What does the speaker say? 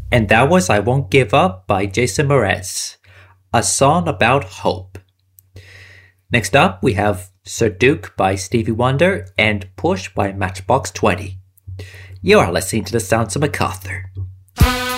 And that was I Won't Give Up by Jason Mraz, a song about hope. Next up, we have Sir Duke by Stevie Wonder and Push by Matchbox 20. You are listening to the sounds of MacArthur.